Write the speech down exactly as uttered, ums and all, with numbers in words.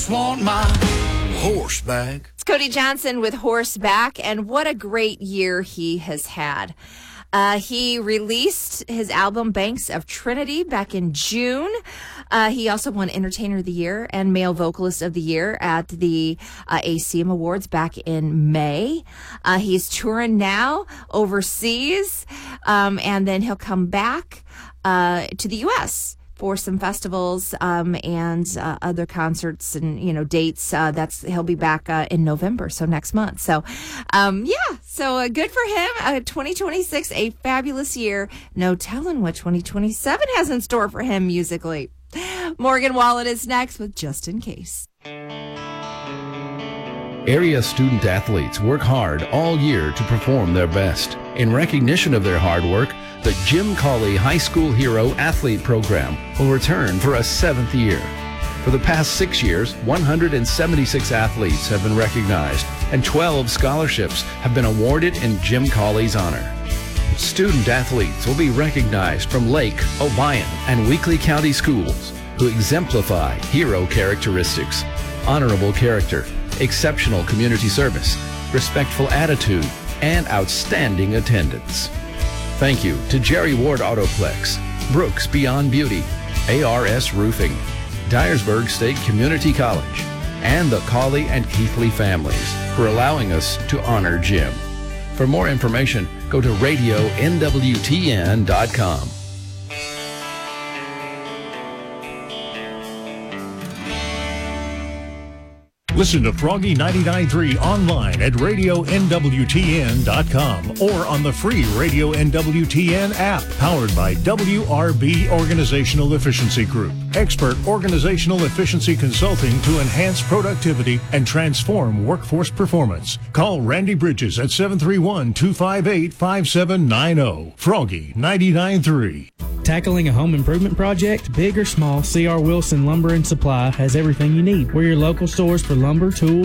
just want my horse back. It's Cody Johnson with Horseback, and what a great year he has had. Uh, he released his album Banks of Trinity back in June. Uh, he also won Entertainer of the Year and Male Vocalist of the Year at the uh, A C M Awards back in May. Uh, he's touring now overseas, um, and then he'll come back uh, to the U S for some festivals um, and uh, other concerts and, you know, dates. Uh, that's he'll be back uh, in November, so next month. So, um, yeah, so uh, good for him. Uh, twenty twenty-six, a fabulous year. No telling what twenty twenty-seven has in store for him musically. Morgan Wallen is next with Just in Case. Area student athletes work hard all year to perform their best. In recognition of their hard work, the Jim Cawley High School Hero Athlete Program will return for a seventh year. For the past six years, one hundred seventy-six athletes have been recognized, and twelve scholarships have been awarded in Jim Cawley's honor. Student athletes will be recognized from Lake, Obion, and Weakley County schools who exemplify hero characteristics, honorable character, exceptional community service, respectful attitude, and outstanding attendance. Thank you to Jerry Ward Autoplex, Brooks Beyond Beauty, A R S Roofing, Dyersburg State Community College, and the Cawley and Keithley families for allowing us to honor Jim. For more information, go to radio N W T N dot com. Listen to Froggy ninety-nine point three online at radio N W T N dot com or on the free Radio N W T N app, powered by W R B Organizational Efficiency Group. Expert organizational efficiency consulting to enhance productivity and transform workforce performance. Call Randy Bridges at seven three one, two five eight, five seven nine zero. Froggy ninety-nine point three. Tackling a home improvement project, big or small, C R Wilson Lumber and Supply has everything you need. We're your local stores for lumber, tools,